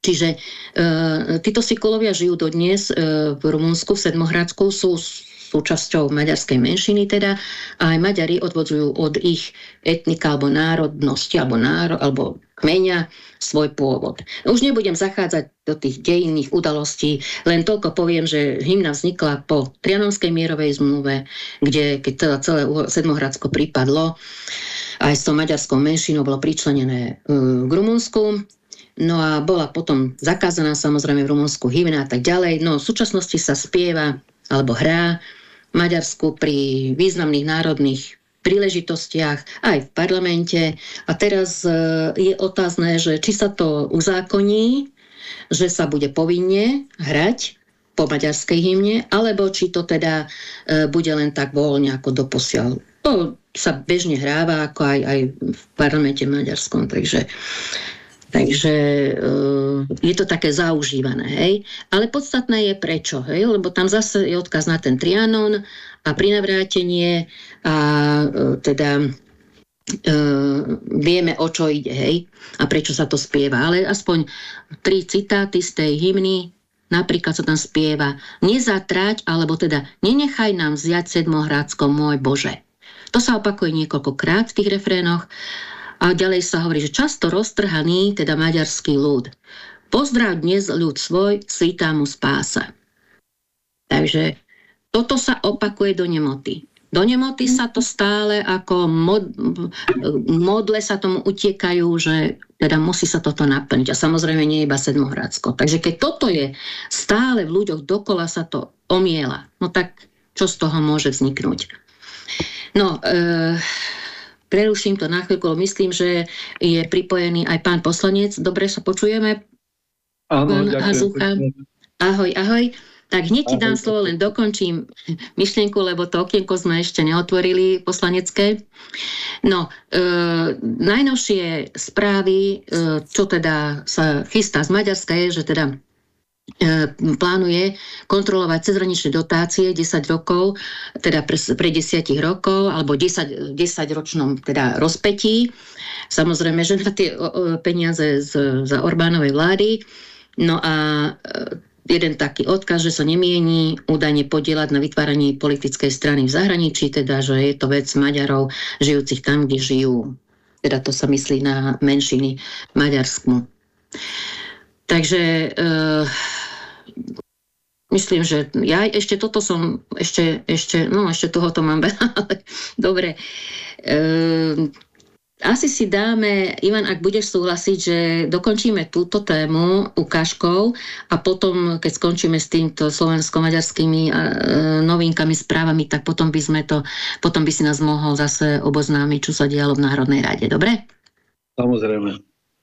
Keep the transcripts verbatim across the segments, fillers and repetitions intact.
Čiže e, títo Sikolovia žijú dodnes e, v Rumunsku, v Sedmohradsku, sú súčasťou maďarskej menšiny teda, a aj Maďari odvodzujú od ich etnika alebo národnosti alebo, náro, alebo kmeňa svoj pôvod. Už nebudem zachádzať do tých dejinných udalostí, len toľko poviem, že hymna vznikla po Trianonskej mierovej zmluve, kde keď teda celé Sedmohradsko pripadlo, aj s tou maďarskou menšinou bolo pričlenené k Rumunsku. No a bola potom zakázaná samozrejme v Rumunsku hymna a tak ďalej. No v súčasnosti sa spieva alebo hrá v Maďarsku pri významných národných príležitostiach aj v parlamente. A teraz e, je otázne, že či sa to uzákoní, že sa bude povinne hrať po maďarskej hymne, alebo či to teda e, bude len tak voľne ako doposiaľ. To sa bežne hráva ako aj, aj v parlamente maďarskom, takže Takže uh, je to také zaužívané, hej. Ale podstatné je prečo, hej, lebo tam zase je odkaz na ten Trianon a prinavrátenie a uh, teda uh, vieme, o čo ide, hej, a prečo sa to spieva. Ale aspoň tri citáty z tej hymny, napríklad sa tam spieva: Nezatrať, alebo teda nenechaj nám vziať Sedmohradsko, môj Bože. To sa opakuje niekoľkokrát v tých refrénoch. A ďalej sa hovorí, že často roztrhaný, teda maďarský ľud. Pozdrav dnes ľud svoj, svítá mu spása. Takže toto sa opakuje do nemoty. Do nemoty sa to stále ako mod, modle sa tomu utiekajú, že teda musí sa toto naplniť. A samozrejme nie iba Sedmohradsko. Takže keď toto je stále v ľuďoch dokola sa to omiela, no tak čo z toho môže vzniknúť? No, e, preruším to na chvíľku, myslím, že je pripojený aj pán poslanec. Dobre sa počujeme? Áno, ďakujem. Ahoj, ahoj. Tak hneď ti dám slovo, len dokončím myšlienku, lebo to okienko sme ešte neotvorili poslanecké. No, e, najnovšie správy, e, čo teda sa chystá z Maďarska, je, že teda plánuje kontrolovať cezhraničné dotácie desať rokov, teda pre, pre desať rokov, alebo desať, desaťročnom teda rozpetí. Samozrejme, že na tie o, o, peniaze z, za Orbánovej vlády. No a e, jeden taký odkaz, že sa nemieni údajne podieľať na vytváraní politickej strany v zahraničí, teda, že je to vec Maďarov žijúcich tam, kde žijú. Teda to sa myslí na menšiny v Maďarsku. Takže e, myslím, že ja ešte toto som, ešte, ešte, no ešte tohoto mám veľa, ale dobre. E, asi si dáme, Ivan, ak budeš súhlasiť, že dokončíme túto tému ukážkou a potom, keď skončíme s týmto slovensko-maďarskými e, novinkami, správami, tak potom by sme to, potom by si nás mohol zase oboznámiť, čo sa dialo v Národnej rade. Dobre? Samozrejme.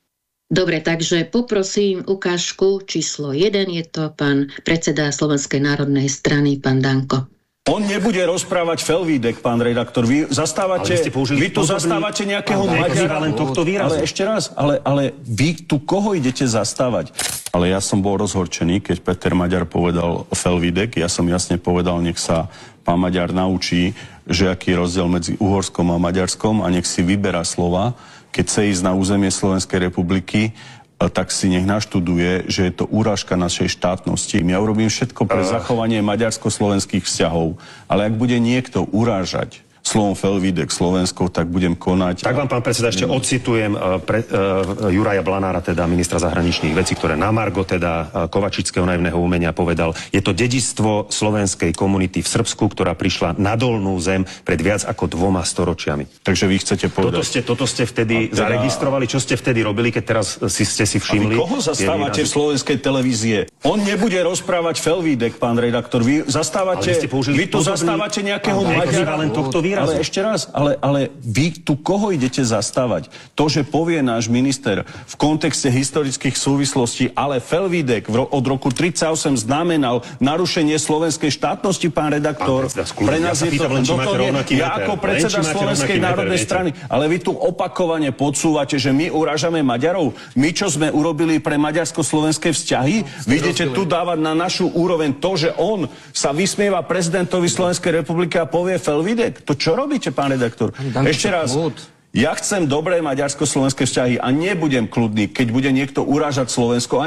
Dobre, takže poprosím ukážku číslo jeden, je to pán predseda Slovenskej národnej strany, pán Danko. On nebude rozprávať Felvídek, pán redaktor. Vy zastávate, vy tu zastávate nejakého Maďara, len tohto výrazu. Ale ešte raz, ale, ale vy tu koho idete zastávať? Ale ja som bol rozhorčený, keď Peter Maďar povedal Felvídek. Ja som jasne povedal, nech sa pán Maďar naučí, že aký je rozdiel medzi Uhorskom a Maďarskom a nech si vyberá slova. Keď chce ísť na územie Slovenskej republiky, tak si nech naštuduje, že je to urážka našej štátnosti. Ja urobím všetko pre zachovanie maďarsko-slovenských vzťahov, ale ak bude niekto urážať slovom Felvídek Slovensko, tak budem konať. Tak vám, pán predseda, ešte ocitujem uh, pre, uh, Juraja Blanára, teda ministra zahraničných vecí, ktoré na margo teda uh, Kovačického naivného umenia povedal: je to dedičstvo slovenskej komunity v Srbsku, ktorá prišla na dolnú zem pred viac ako dvoma storočiami. Takže vy chcete povedať... Toto ste, toto ste vtedy teda... zaregistrovali, čo ste vtedy robili, keď teraz si ste si všimli? A vy koho zastávate v slovenskej televízie? On nebude rozprávať Felvídek, pán redaktor. Vy zastávate... Vy, vy tu podobný... zastávate nejakého Maďara, len tohto výrazu. Ale ešte raz, ale, ale vy tu koho idete zastávať? To, že povie náš minister v kontexte historických súvislostí, ale Felvídek ro od roku tridsaťosem znamenal narušenie slovenskej štátnosti, pán redaktor. Pán, pre nás ja je to dotovne, ja ako predseda Slovenskej národnej strany, ale vy tu opakovane podsúvate, že my urážame Maďarov. My, čo sme urobili pre maďarsko-slovenské vzťahy, vy idete tu dávať na našu úroveň to, že on sa vysmieva prezidentovi Slovenskej republiky a povie Felvídek. To čo robíte, pán redaktor? Ešte raz, ja chcem dobré maďarsko-slovenské vzťahy a nebudem kľudný, keď bude niekto urážať Slovensko.